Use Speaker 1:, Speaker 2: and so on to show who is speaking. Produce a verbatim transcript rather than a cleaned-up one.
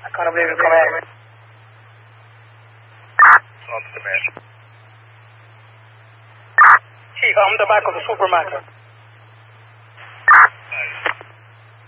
Speaker 1: I can't believe you come in.
Speaker 2: On to the man.
Speaker 1: Chief, I'm the back of the supermarket.